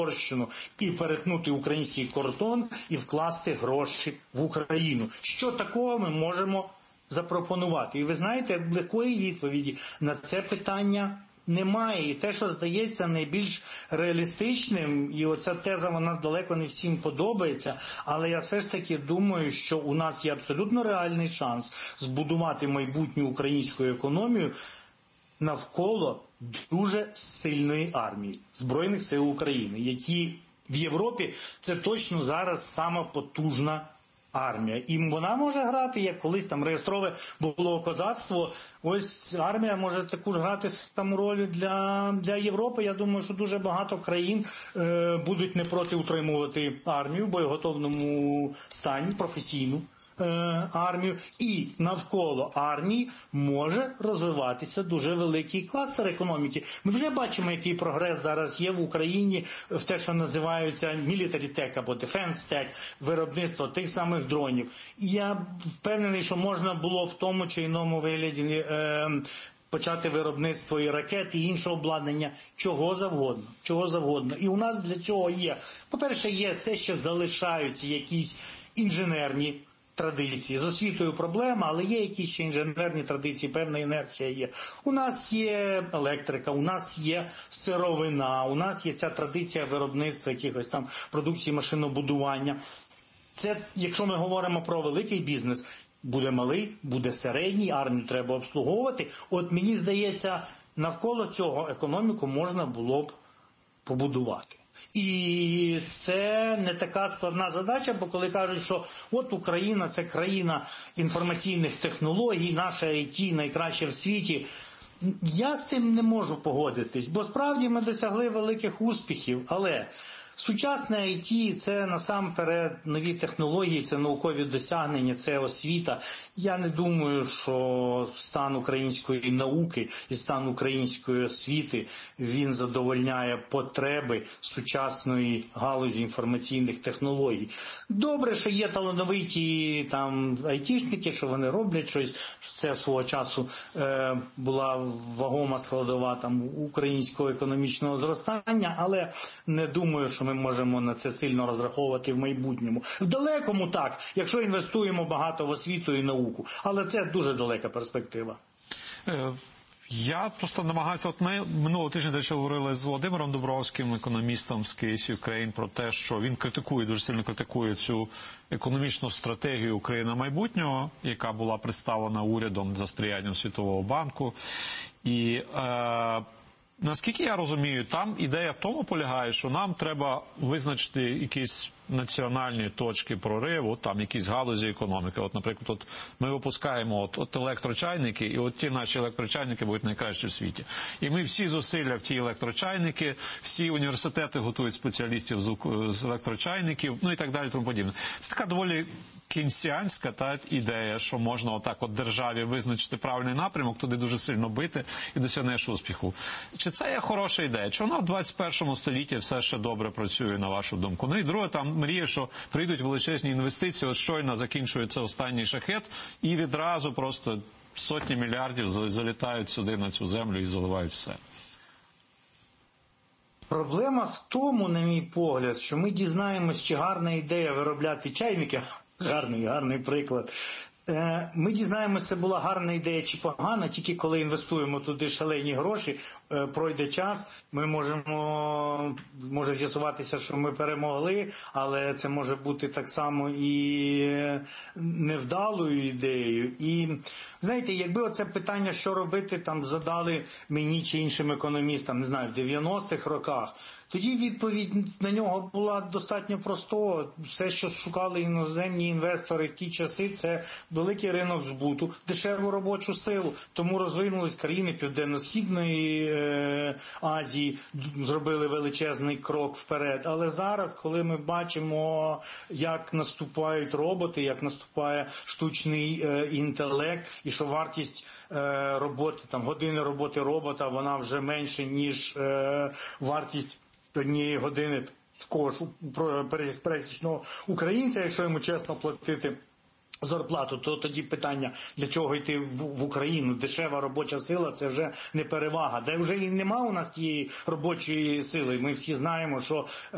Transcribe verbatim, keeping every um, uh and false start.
Угорщину і перетнути український кордон і вкласти гроші в Україну. Що такого ми можемо запропонувати? І ви знаєте, легкої відповіді на це питання немає. І те, що здається найбільш реалістичним, і оця теза, вона далеко не всім подобається, але я все ж таки думаю, що у нас є абсолютно реальний шанс збудувати майбутню українську економію навколо дуже сильної армії Збройних сил України, які в Європі це точно зараз сама потужна армія. І вона може грати, як колись там реєстрове було козацтво, ось армія може таку ж грати там роль для, для Європи. Я думаю, що дуже багато країн е, будуть не проти утримувати армію в боєготовному стані, професійну армію, і навколо армії може розвиватися дуже великий кластер економіки. Ми вже бачимо, який прогрес зараз є в Україні в те, що називаються military tech або defense tech, виробництво тих самих дронів. І я впевнений, що можна було в тому чи іному вигляді е, почати виробництво і ракет, і іншого обладнання, чого завгодно, чого завгодно. І у нас для цього є, по-перше, є це, що залишаються якісь інженерні традиції. З освітою проблема, але є якісь ще інженерні традиції, певна інерція є. У нас є електрика, у нас є сировина, у нас є ця традиція виробництва якихось там продукції машинобудування. Це, якщо ми говоримо про великий бізнес, буде малий, буде середній, армію треба обслуговувати. От мені здається, навколо цього економіку можна було б побудувати. І це не така складна задача, бо коли кажуть, що от Україна – це країна інформаційних технологій, наша ай ті найкраще в світі, я з цим не можу погодитись, бо справді ми досягли великих успіхів, але сучасне ай ті – це насамперед нові технології, це наукові досягнення, це освіта. Я не думаю, що стан української науки і стан української освіти, він задовольняє потреби сучасної галузі інформаційних технологій. Добре, що є талановиті там айтішники, що вони роблять щось. Це свого часу е, була вагома складова там українського економічного зростання, але не думаю, що ми можемо на це сильно розраховувати в майбутньому. В далекому так, якщо інвестуємо багато в освіту і науку, але це дуже далека перспектива. Я просто намагаюся, от ми минулого тижня дещо говорили з Володимиром Дубровським, економістом з Case Ukraine, про те, що він критикує, дуже сильно критикує цю економічну стратегію України майбутнього, яка була представлена урядом за сприянням Світового банку. І е, наскільки я розумію, там ідея в тому полягає, що нам треба визначити якісь національні точки прориву, там якісь галузі економіки. От, наприклад, от ми випускаємо от, от електрочайники, і от ті наші електрочайники будуть найкращі в світі. І ми всі зусилля в ті електрочайники, всі університети готують спеціалістів з, з електрочайників, ну і так далі, тому подібне. Це така доволі кінсіанська та ідея, що можна отак от державі визначити правильний напрямок, туди дуже сильно бити і досягнеш успіху. Чи це є хороша ідея? Чи вона в двадцять першому столітті все ще добре працює, на вашу думку? Ну і друге, там мріє, що прийдуть величезні інвестиції, от щойно закінчується останній шахет, і відразу просто сотні мільярдів залітають сюди на цю землю і заливають все. Проблема в тому, на мій погляд, що ми дізнаємось, чи гарна ідея виробляти чайники, гарний, гарний приклад, ми дізнаємося, це була гарна ідея чи погана, тільки коли інвестуємо туди шалені гроші, пройде час, ми можемо, може з'ясуватися, що ми перемогли, але це може бути так само і невдалою ідеєю. І, знаєте, якби оце питання, що робити, там задали мені чи іншим економістам, не знаю, в дев'яностих роках, тоді відповідь на нього була достатньо простою. Все, що шукали іноземні інвестори в ті часи, це великий ринок збуту, дешеву робочу силу. Тому розвинулись країни Південно-Східної е, Азії, зробили величезний крок вперед. Але зараз, коли ми бачимо, як наступають роботи, як наступає штучний е, інтелект, і що вартість е, роботи, там, години роботи робота, вона вже менше, ніж е, вартість однієї години такого ж пересічного українця, якщо йому чесно платити зарплату, то тоді питання, для чого йти в, в Україну? Дешева робоча сила – це вже не перевага. Де вже і нема у нас тієї робочої сили. Ми всі знаємо, що